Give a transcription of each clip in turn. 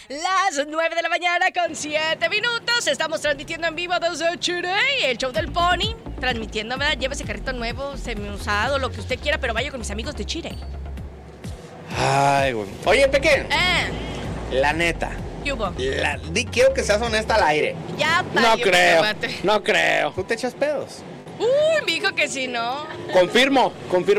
Las 9 de la mañana con 7 minutos. Estamos transmitiendo en vivo desde Chirey, el show del Pony. Transmitiendo, ¿verdad? Lleve ese carrito nuevo, semi-usado, lo que usted quiera, pero vaya con mis amigos de Chirey. Ay, güey. Oye, Peque. La neta. ¿Qué hubo? Quiero que seas honesta al aire. Ya No creo. ¿Tú te echas pedos? Uy, mijo, que si no. Confirmo.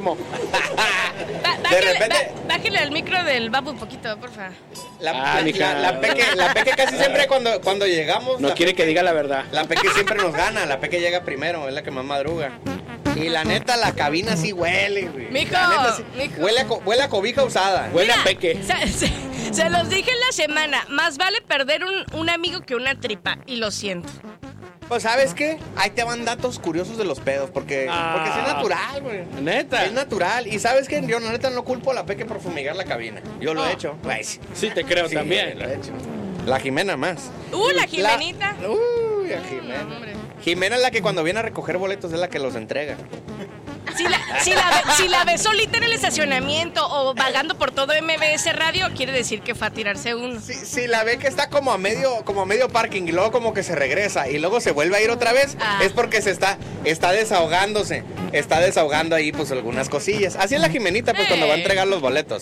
De repente. Bájale al micro del babu un poquito, porfa. La Peque casi siempre cuando llegamos. No quiere que diga la verdad. La Peque siempre nos gana. La Peque llega primero, es la que más madruga. Y la neta, la cabina sí huele, güey. Mijo. Huele a cobija usada. Huele a Peque. Se los dije en la semana. Más vale perder un amigo que una tripa. Y lo siento. Pues, ¿sabes qué? Ahí te van datos curiosos de los pedos, porque es natural, güey. ¿Neta? Es natural. Y ¿sabes qué? Yo, la neta, no culpo a la Peque por fumigar la cabina. Yo lo he hecho. Sí, te creo también. Lo he hecho. La Jimena más. La Jimenita. La Jimena. Jimena es la que cuando viene a recoger boletos es la que los entrega. Si la ve solita en el estacionamiento o vagando por todo MBS Radio, quiere decir que fue a tirarse uno. Si la ve que está como a medio parking y luego como que se regresa y luego se vuelve a ir otra vez, es porque se está desahogándose. Está desahogando ahí pues algunas cosillas. Así es la Jimenita pues cuando va a entregar los boletos.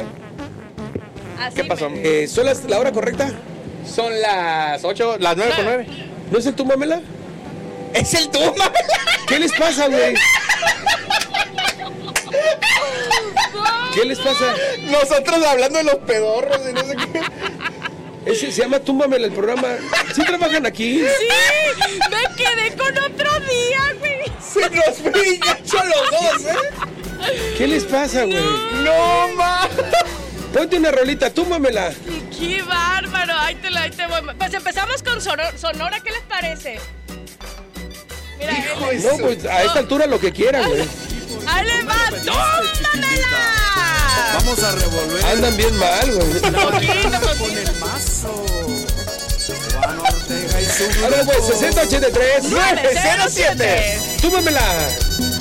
¿Qué pasó? ¿Son la hora correcta? Son las 8, las 9:09. ¿No es el Túmbamela? ¡Es el Túmbamela! ¿Qué les pasa, güey? ¿Qué les pasa? Nosotros hablando de los pedorros y no sé qué. Ese se llama Túmbamela el programa. ¿Sí trabajan aquí? Sí, me quedé con otro día, güey. Se nos fue gacho los dos, ¿Qué les pasa, güey? No, ma. Ponte una rolita, túmbamela. ¡Qué bárbaro! Ahí te voy. Pues empezamos con Sonora, ¿qué les parece? Mira, no, pues a esta altura lo que quieran, güey. ¡Ahí le va! ¡Túmbamela! Vamos a revolver. Andan bien mal, güey. Con el mazo. Juan Ortega y su A ver, pues, 6083 907. Túmbamela.